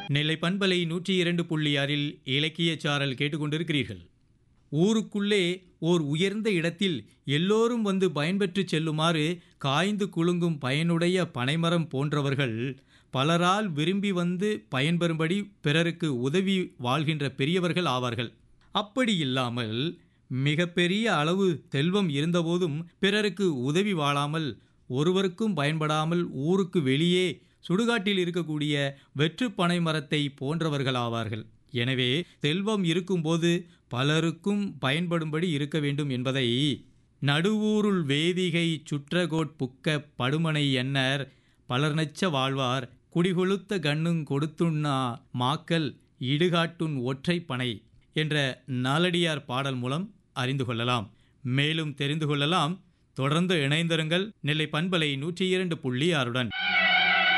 நெல்லை பண்பலை 102.6 இலக்கிய சாரல் கேட்டுக்கொண்டிருக்கிறீர்கள். ஊருக்குள்ளே ஓர் உயர்ந்த இடத்தில் எல்லோரும் வந்து பயன்பெற்று செல்லுமாறு காய்ந்து குலுங்கும் பயனுடைய பனைமரம் போன்றவர்கள் பலரால் விரும்பி வந்து பயன்பெறும்படி பிறருக்கு உதவி வாழ்கின்ற பெரியவர்கள் ஆவார்கள். அப்படி இல்லாமல் மிகப்பெரிய அளவு செல்வம் இருந்தபோதும் பிறருக்கு உதவி வாழாமல் ஒருவருக்கும் பயன்படாமல் ஊருக்கு வெளியே சுடுகாட்டில் இருக்கக்கூடிய வெற்று பனை மரத்தை போன்றவர்களாவார்கள். எனவே செல்வம் இருக்கும்போது பலருக்கும் பயன்படும்படி இருக்க வேண்டும் என்பதை நடுவூருள் வேதிகை சுற்றகோட் புக்க படுமனை எண்ணர் பலர்நச்ச வாழ்வார் குடிகொளுத்த கண்ணுங் கொடுத்துண்ணா மாக்கல் இடுகாட்டுன் ஒற்றை பனை என்ற நாலடியார் பாடல் மூலம் அறிந்து கொள்ளலாம். மேலும் தெரிந்து கொள்ளலாம். தொடர்ந்து இணைந்திருங்கள் நெல்லை பண்பலை 102.6